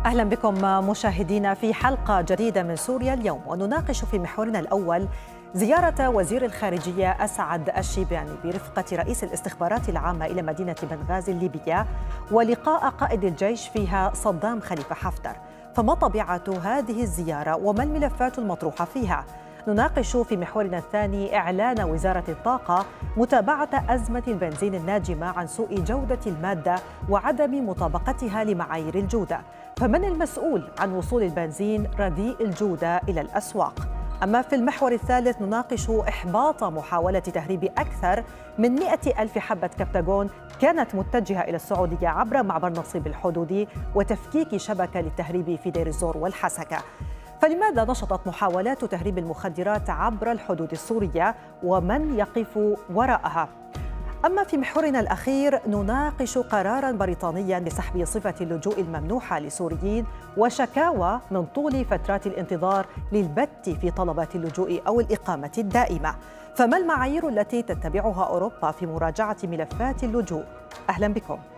أهلا بكم مشاهدينا في حلقة جديدة من سوريا اليوم، ونناقش في محورنا الأول زيارة وزير الخارجية أسعد الشيباني برفقة رئيس الاستخبارات العامة إلى مدينة بنغازي الليبية، ولقاء قائد الجيش فيها صدام خليفة حفتر. فما طبيعة هذه الزيارة وما الملفات المطروحة فيها؟ نناقش في محورنا الثاني إعلان وزارة الطاقة متابعة أزمة البنزين الناجمة عن سوء جودة المادة وعدم مطابقتها لمعايير الجودة. فمن المسؤول عن وصول البنزين رديء الجودة إلى الأسواق؟ أما في المحور الثالث نناقش إحباط محاولة تهريب أكثر من 100,000 حبة كبتاغون كانت متجهة إلى السعودية عبر معبر نصيب الحدودي وتفكيك شبكة للتهريب في دير الزور والحسكة. فلماذا نشطت محاولات تهريب المخدرات عبر الحدود السورية ومن يقف وراءها؟ أما في محورنا الأخير نناقش قراراً بريطانياً بسحب صفة اللجوء الممنوحة لسوريين وشكاوى من طول فترات الانتظار للبت في طلبات اللجوء أو الإقامة الدائمة. فما المعايير التي تتبعها أوروبا في مراجعة ملفات اللجوء؟ أهلاً بكم.